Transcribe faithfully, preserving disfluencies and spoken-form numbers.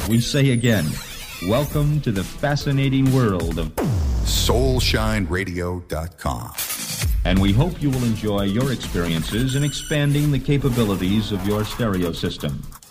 we say again, welcome to the fascinating world of soul shine radio dot com. And we hope you will enjoy your experiences in expanding the capabilities of your stereo system.